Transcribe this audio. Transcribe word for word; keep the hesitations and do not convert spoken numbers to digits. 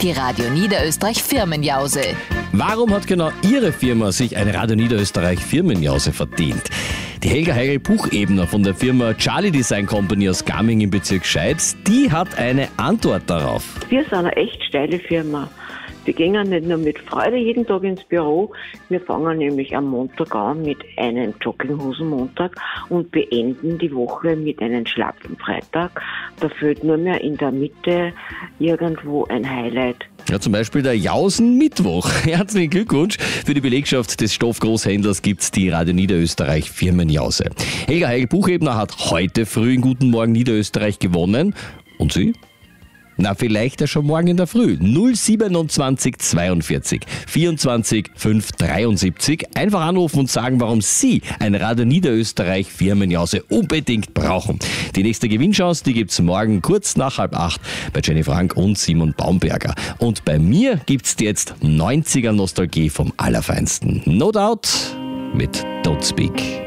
Die Radio Niederösterreich Firmenjause. Warum hat genau Ihre Firma sich eine Radio Niederösterreich Firmenjause verdient? Die Helga Heigl Buchebner von der Firma Charlie Design Company aus Gaming im Bezirk Scheidt, die hat eine Antwort darauf. Wir sind eine echt steile Firma. Wir gehen nicht nur mit Freude jeden Tag ins Büro, wir fangen nämlich am Montag an mit einem Jogginghosenmontag und beenden die Woche mit einem schlappen Freitag. Da fehlt nur mehr in der Mitte irgendwo ein Highlight. Ja, zum Beispiel der Jausen-Mittwoch. Herzlichen Glückwunsch. Für die Belegschaft des Stoffgroßhändlers gibt's die Radio Niederösterreich Firmenjause. Helga Heigl Buchebner hat heute früh in Guten Morgen Niederösterreich gewonnen. Und Sie? Na, vielleicht ja schon morgen in der Früh. null siebenundzwanzig zweiundvierzig vierundzwanzig fünf dreiundsiebzig. Einfach anrufen und sagen, warum Sie ein Radio Niederösterreich Firmenjause unbedingt brauchen. Die nächste Gewinnchance, die gibt's morgen kurz nach halb acht bei Jenny Frank und Simon Baumberger. Und bei mir gibt's jetzt neunziger Nostalgie vom Allerfeinsten. No Doubt mit Don't Speak.